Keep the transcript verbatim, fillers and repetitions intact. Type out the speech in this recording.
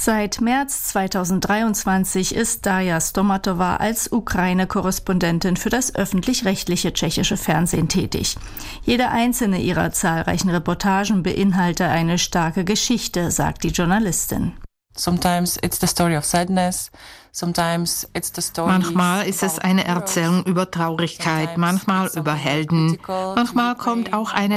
Seit März zweitausenddreiundzwanzig ist Darja Stomatowa als Ukraine-Korrespondentin für das öffentlich-rechtliche tschechische Fernsehen tätig. Jede einzelne ihrer zahlreichen Reportagen beinhalte eine starke Geschichte, sagt die Journalistin. Sometimes it's the story of sadness, sometimes it's the story. Manchmal ist es eine Erzählung über Traurigkeit, manchmal über Helden, manchmal kommt auch eine